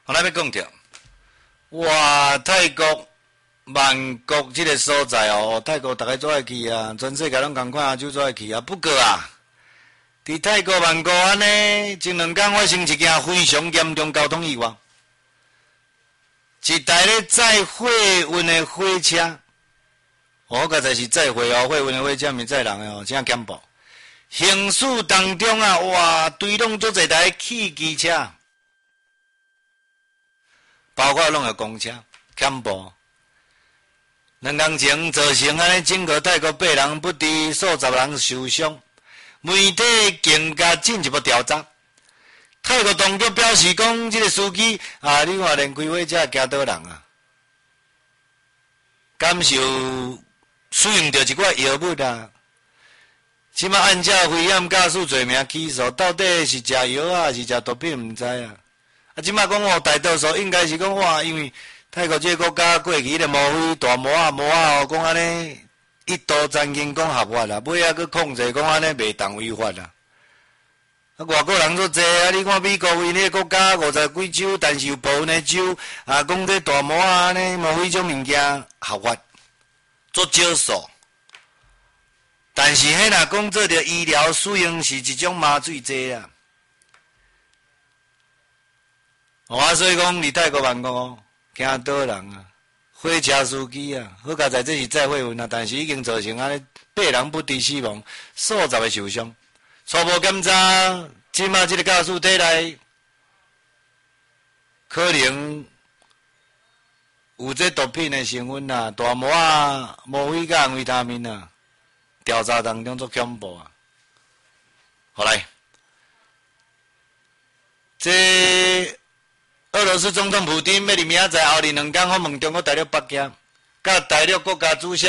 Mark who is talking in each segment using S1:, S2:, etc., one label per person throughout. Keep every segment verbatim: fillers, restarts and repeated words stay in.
S1: 我咱要讲着，哇，泰国曼谷这个所在哦，泰国大家做爱去啊，全世界拢共款，亚洲做爱去啊。不过啊，伫泰国曼谷安尼，前两天发生一件非常严重交通意外，一台咧载货运的火车，哦，刚才是载货哦，货运的火车毋是载人的哦，真恐怖。行驶当中啊，哇，堆拢足侪台汽机车。包括拢有公车、恐怖，两天前造成安尼整个泰国八人不治，数十人受伤。媒体更加进一步调查。泰国当局表示讲，这个司机啊，你看连开火车惊倒人啊，感受使用着一寡药物啊。即马按照危险驾驶罪名起诉，到底是食药啊，还是食毒品，毋知啊。啊，即摆讲哦，大多数应该是讲哇，因为泰国这个国家过去咧魔鬼大魔啊魔啊哦，讲安尼一刀斩金讲合法啦，尾啊去控制讲安尼袂当违法啦。啊，外国人做济啊，你看美国为迄个国家五十几州，但是有部分的州啊，讲这大魔啊安尼魔鬼种物件合法，做少数。但是迄若讲做着医疗使用是一种麻醉剂啊。哦啊，所以讲伫泰国曼谷哦，惊倒人啊，火车司机啊，好佳在这是载货运啊，但是已经造成安尼八人不治死亡，数十个受伤。初步检查，即马即个驾驶体内可能有这毒品的成分啊，大麻啊、莫非甲维他命啊，调查当中做恐怖啊。好来，这。俄罗斯总统普京要伫明仔载后日两天访问中国大陆北京，甲大陆国家主席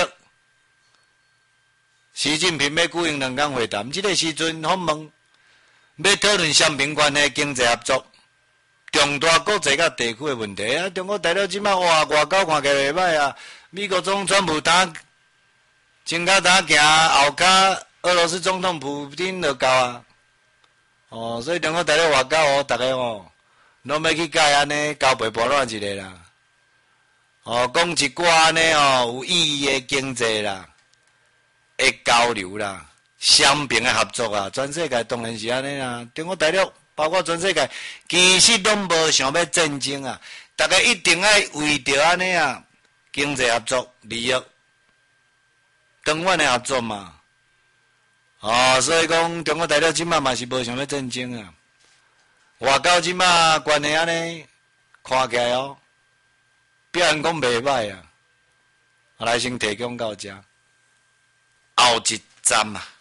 S1: 习近平要举行两天会谈。这个时阵访问要讨论双边关系、经济合作、重大国际甲地区的问题啊。中国大陆即摆哇外交看起来袂歹啊，美国总统川普打前脚打行，后脚俄罗斯总统普京就到啊。哦，所以中国大陆外交哦，大家哦。拢要去甲安尼交陪伴乱一个啦，哦，讲一寡安尼哦有意义的经济啦，的交流啦，双边的合作啊，全世界当然是安尼啦。中国大陆包括全世界，其实拢无想要战争啊，大家一定爱为着安尼啊经济合作利益，长远的合作嘛。哦，所以讲中国大陆即摆嘛是无想要战争啊。外交即马关系安尼看起来哦，表现讲袂歹啊。来先提供到这，后一站啊。